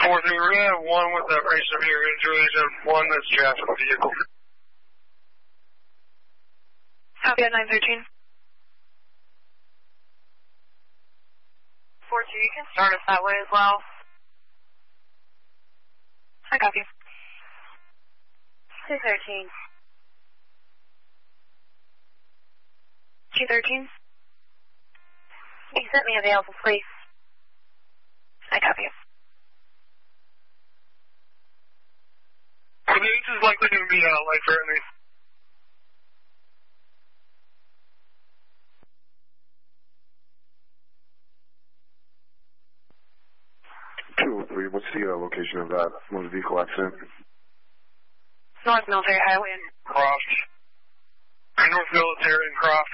4-3, we're going to have one with a pretty severe injuries and one that's trapped in the vehicle. Copy at 913. 4-2, you can start us that way as well. I copy. 213. 213. You sent me available, please. I copy. Well, this is likely going to be life-threatening. What's the location of that motor vehicle accident? North Military Highway and Croft. North Military and Croft.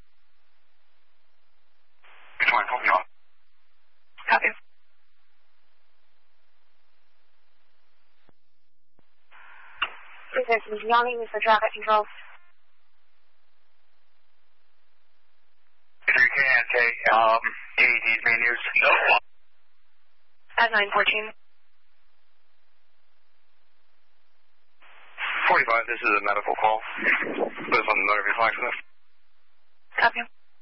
Which one? Help me off. copy. Resistance, y'all need me for traffic control. If you can, take AED's main news. No. At 914. 45, this is a medical call. Lives on the motor vehicle accident. Copy.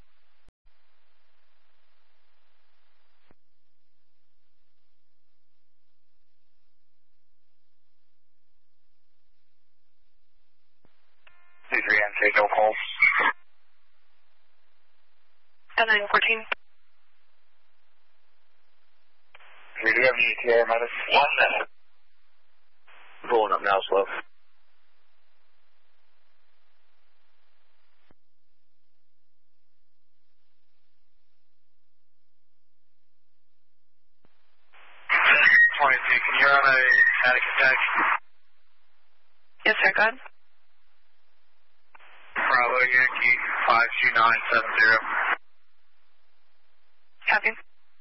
C3N, take no calls. At 914. We do have an ETA, minus 1 minute. Pulling up now, slow. Can you run a static attack? Yes, sir, go ahead. Bravo Yankee 52970. Copy.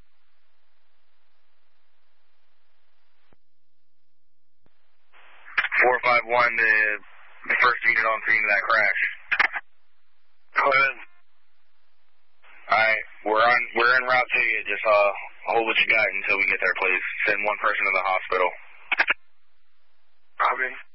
451, the first unit on scene of that crash. Go ahead. Alright, we're en route to you. Just hold what you got until we get there, please. Send one person to the hospital. Copy.